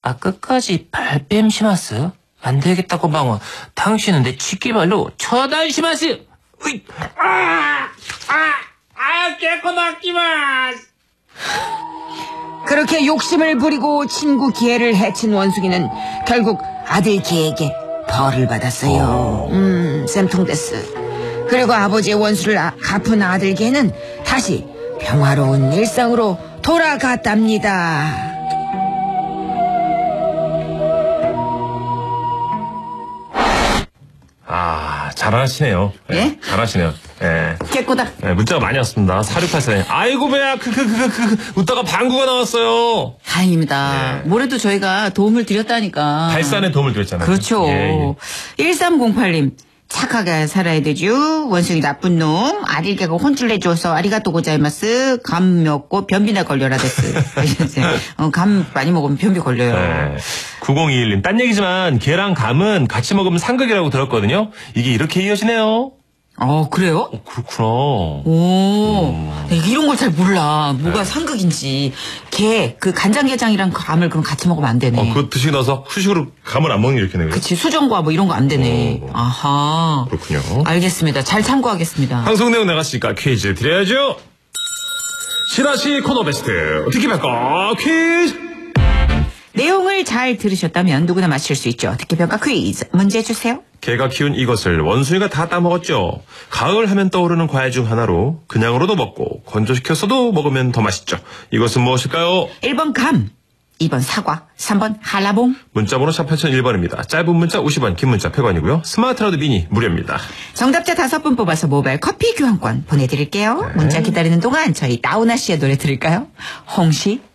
끝까지 발뺌시마스? 안 되겠다고 방어. 당신은 내 치기말로 처단시마스! 으이! 깨끗하기마스! 그렇게 욕심을 부리고 친구 기회를 해친 원숭이는 결국 아들 기에게 벌을 받았어요. 쌤통데스. 그리고 아버지의 원수를 갚은 아들 개는 다시 평화로운 일상으로 돌아갔답니다. 잘하시네요. 예? 잘하시네요. 예. 깨꼬다. 네, 문자가 많이 왔습니다. 4684님. 아이고, 배야, 웃다가 방구가 나왔어요. 다행입니다. 예. 뭐래도 저희가 도움을 드렸다니까. 발산에 도움을 드렸잖아요. 그렇죠. 예. 1308님. 착하게 살아야 되죠. 원숭이 나쁜 놈. 아들개가 혼쭐 내줘서 아리가또 고자이마스. 감 먹고 변비나 걸려라 됐어. 감 많이 먹으면 변비 걸려요. 네. 9021님. 딴 얘기지만 개랑 감은 같이 먹으면 상극이라고 들었거든요. 이게 이렇게 이어지네요. 그래요? 그렇구나. 이런 걸 잘 몰라. 뭐가 상극인지. 그 간장게장이랑 감을 그럼 같이 먹으면 안 되네. 그거 드시고 나서 후식으로 감을 안 먹는 게 이렇게 되네요. 그치, 수정과 뭐 이런 거 안 되네. 아하. 그렇군요. 알겠습니다. 잘 참고하겠습니다. 방송 내용 나갔으니까 퀴즈 드려야죠. 시라시 코너 베스트 듣기평가 퀴즈. 내용을 잘 들으셨다면 누구나 맞힐 수 있죠. 듣기평가 퀴즈 문제 주세요. 개가 키운 이것을 원숭이가 다 따먹었죠. 가을 하면 떠오르는 과일 중 하나로 그냥으로도 먹고 건조시켜서도 먹으면 더 맛있죠. 이것은 무엇일까요? 1번 감, 2번 사과, 3번 한라봉. 문자번호 샵 8001번입니다. 짧은 문자 50원, 긴 문자 100원이고요. 스마트라도 미니 무료입니다. 정답자 5분 뽑아서 모바일 커피 교환권 보내드릴게요. 문자 기다리는 동안 저희 나훈아 씨의 노래 들을까요? 홍시